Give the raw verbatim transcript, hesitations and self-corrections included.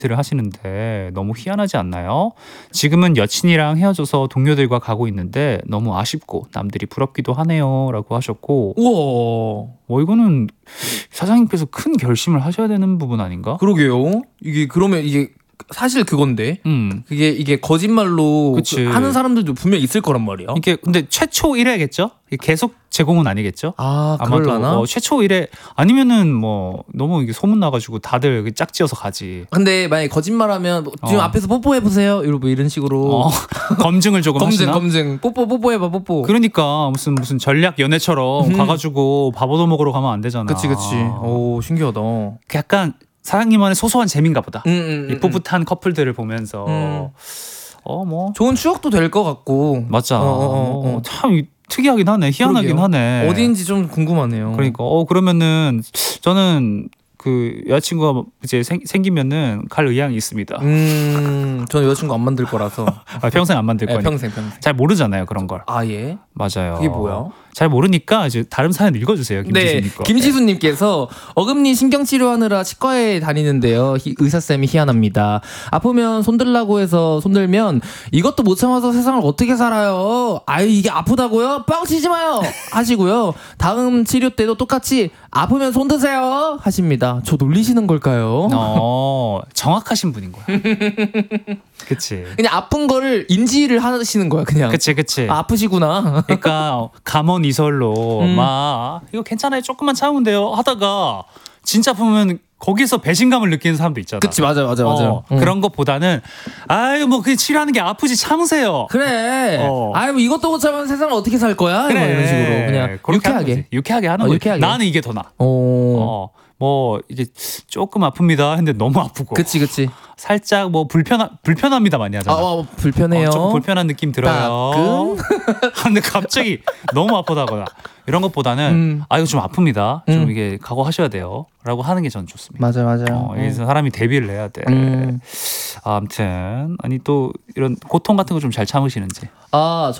를 하시는데 너무 희한하지 않나요? 지금은 여친이랑 헤어져서 동료들과 가고 있는데 너무 아쉽고 남들이 부럽기도 하네요 라고 하셨고, 우와. 뭐 이거는 사장님께서 큰 결심을 하셔야 되는 부분 아닌가? 그러게요. 이게 그러면 이게 사실 그건데 음. 그게 이게 거짓말로 그치. 하는 사람들도 분명 있을 거란 말이야. 이게 근데 최초 일 회겠죠? 계속 제공은 아니겠죠? 아, 아마도 그럴라나? 어, 최초 일 회 아니면은 뭐 너무 이게 소문 나가지고 다들 짝지어서 가지. 근데 만약에 거짓말하면 뭐 지금 어. 앞에서 뽀뽀해 보세요. 이러고 이런 식으로 어, 검증을 조금 검증 하시나? 검증 뽀뽀 뽀뽀해 봐 뽀뽀. 그러니까 무슨 무슨 전략 연애처럼 음. 가가지고 밥 얻어 먹으러 가면 안 되잖아. 그치 그치. 오, 신기하다. 약간 사장님만의 소소한 재미인가 보다. 음, 음, 음, 이 뿌듯한 커플들을 보면서 음. 어 뭐 좋은 추억도 될 것 같고. 맞아. 어, 어, 어, 어. 참 이- 특이하긴 하네. 희한하긴 그러게요. 하네. 어디인지 좀 궁금하네요. 그러니까 어 그러면은 저는 그 여자친구가 이제 생, 생기면은 갈 의향이 있습니다. 음, 저는 여자친구 안 만들 거라서. 아, 평생 안 만들 네, 거니까. 평생 평생. 잘 모르잖아요 그런 걸. 아 예. 맞아요. 그게 뭐야? 잘 모르니까 이제 다른 사연 읽어주세요. 네, 김지수님 거. 김지수님께서 어금니 신경 치료하느라 치과에 다니는데요. 히- 의사쌤이 희한합니다. 아프면 손들라고 해서 손들면 이것도 못 참아서 세상을 어떻게 살아요? 아유 이게 아프다고요? 뻥치지 마요! 하시고요. 다음 치료 때도 똑같이 아프면 손드세요! 하십니다. 저 놀리시는 걸까요? 어 정확하신 분인 거야. 그치. 그냥 아픈 거를 인지를 하시는 거야 그냥. 그치 그치. 아, 아프시구나. 그러니까 감언 이설로 음. 막 이거 괜찮아요 조금만 참으면 돼요 하다가 진짜 보면 거기서 배신감을 느끼는 사람도 있잖아. 그치 맞아 맞아 맞아. 어, 그런 것보다는 아유 뭐 그냥 치료하는 게 아프지 참으세요. 그래. 어. 아유 뭐 이것도 못 참으면 세상을 어떻게 살 거야? 뭐 이런 식으로 그냥 그렇게 하는 유쾌하게. 거지. 유쾌하게 하는 어, 거지. 유쾌하게. 나는 이게 더 나. 오. 어, 뭐 이게 조금 아픕니다. 근데 너무 아프고. 그치 그치. 살짝 뭐 불편하 불편합니다 많이 아, 하잖아. 아 불편해요. 어, 조금 불편한 느낌 들어요. 근데 갑자기 너무 아프다거나 이런 것보다는 음. 아 이거 좀 아픕니다. 좀 음. 이게 각오하셔야 돼요.라고 하는 게 전 좋습니다. 맞아 맞아. 어, 그래서 사람이 대비를 해야 돼. 음. 아, 아무튼 아니 또 이런 고통 같은 거 좀 잘 참으시는지. 아